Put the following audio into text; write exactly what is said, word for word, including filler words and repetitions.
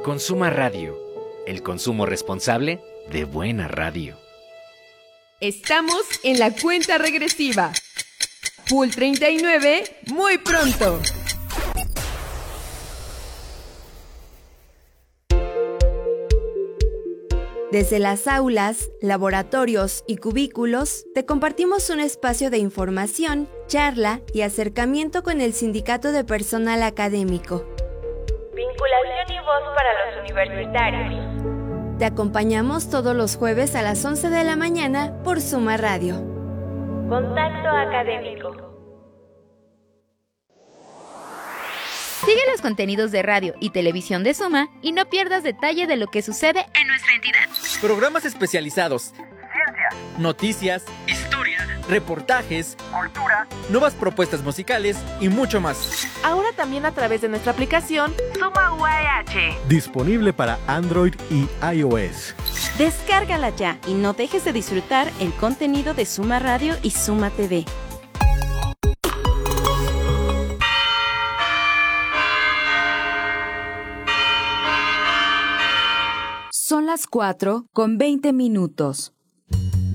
Consuma Radio, el consumo responsable de buena radio. Estamos en la cuenta regresiva. Pool treinta y nueve, muy pronto. Desde las aulas, laboratorios y cubículos, te compartimos un espacio de información, charla y acercamiento con el Sindicato de Personal Académico. Vinculación y voz para los universitarios. Te acompañamos todos los jueves a las once de la mañana por Suma Radio. Contacto académico. Sigue los contenidos de radio y televisión de Suma y no pierdas detalle de lo que sucede en nuestra entidad. Programas especializados, ciencia, noticias, historia, reportajes, cultura, nuevas propuestas musicales y mucho más. Ahora también a través de nuestra aplicación Suma U A H. Disponible para Android y iOS. Descárgala ya y no dejes de disfrutar el contenido de Suma Radio y Suma T V. Son las cuatro con veinte minutos.